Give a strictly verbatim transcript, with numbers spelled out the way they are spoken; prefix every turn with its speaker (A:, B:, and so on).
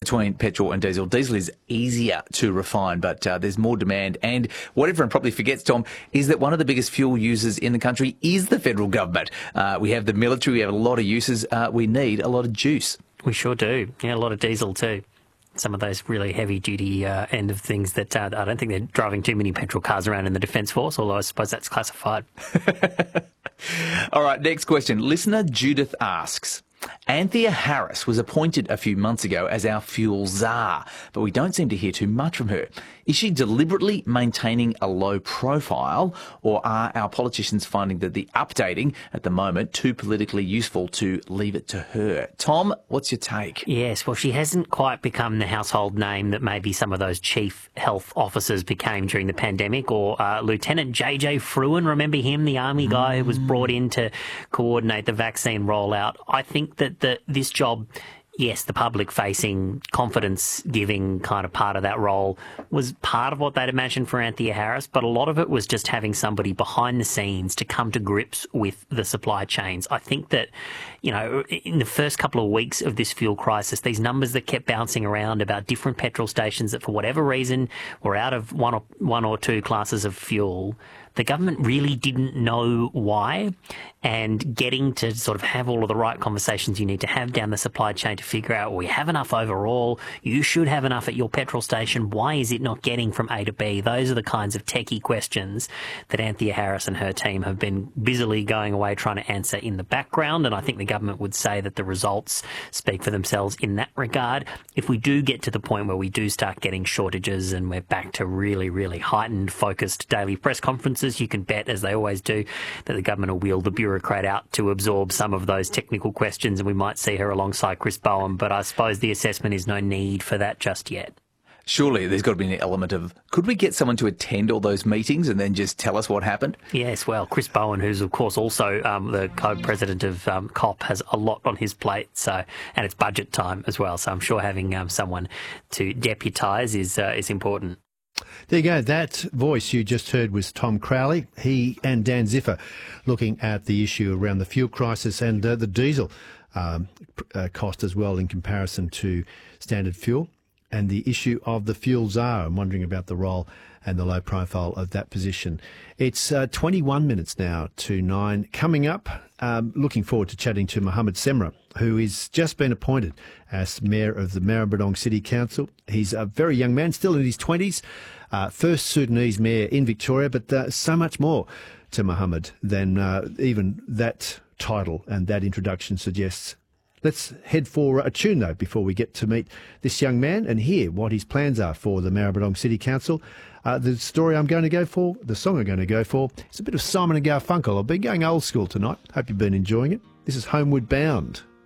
A: between petrol and diesel. Diesel is easier to refine, but uh, there's more demand. And what everyone probably forgets, Tom, is that one of the biggest fuel users in the country is the federal government. Uh, we have the military, we have a lot of uses. Uh, we need a lot of juice.
B: We sure do. Yeah, a lot of diesel too. Some of those really heavy-duty uh, end of things that uh, I don't think they're driving too many petrol cars around in the Defence Force, although I suppose that's classified.
A: All right, next question. Listener Judith asks, Anthea Harris was appointed a few months ago as our fuel czar, but we don't seem to hear too much from her. Is she deliberately maintaining a low profile, or are our politicians finding that the updating at the moment too politically useful to leave it to her? Tom, what's your take?
B: Yes, well, she hasn't quite become the household name that maybe some of those chief health officers became during the pandemic, or uh, Lieutenant J J Fruin, remember him, the army guy who was brought in to coordinate the vaccine rollout. I think that the, this job, yes, the public-facing, confidence-giving kind of part of that role was part of what they'd imagined for Anthea Harris, but a lot of it was just having somebody behind the scenes to come to grips with the supply chains. I think that, you know, in the first couple of weeks of this fuel crisis, these numbers that kept bouncing around about different petrol stations that, for whatever reason, were out of one or, one or two classes of fuel, the government really didn't know why, and getting to sort of have all of the right conversations you need to have down the supply chain to figure out, well, we have enough overall, you should have enough at your petrol station, why is it not getting from A to B? Those are the kinds of techie questions that Anthea Harris and her team have been busily going away trying to answer in the background, and I think the government would say that the results speak for themselves in that regard. If we do get to the point where we do start getting shortages and we're back to really, really heightened, focused daily press conferences, you can bet, as they always do, that the government will wheel the bureaucrat out to absorb some of those technical questions, and we might see her alongside Chris Bowen, but I suppose the assessment is no need for that just yet.
A: Surely there's got to be an element of, could we get someone to attend all those meetings and then just tell us what happened?
B: Yes, well, Chris Bowen, who's of course also um, the co-president of um, COP, has a lot on his plate, so, and it's budget time as well, so I'm sure having um, someone to deputise is uh, is important.
C: There you go. That voice you just heard was Tom Crowley. He and Dan Ziffer looking at the issue around the fuel crisis and uh, the diesel um, uh, cost as well in comparison to standard fuel, and the issue of the fuel czar. I'm wondering about the role and the low profile of that position. It's uh, twenty-one minutes now to nine. Coming up, um, looking forward to chatting to Mohammed Semrah, who has just been appointed as Mayor of the Maribyrnong City Council. He's a very young man, still in his twenties, uh, first Sudanese mayor in Victoria, but uh, so much more to Mohammed than uh, even that title and that introduction suggests. Let's head for a tune, though, before we get to meet this young man and hear what his plans are for the Maribyrnong City Council. Uh, the story I'm going to go for, the song I'm going to go for, is a bit of Simon and Garfunkel. I've been going old school tonight. Hope you've been enjoying it. This is Homeward Bound.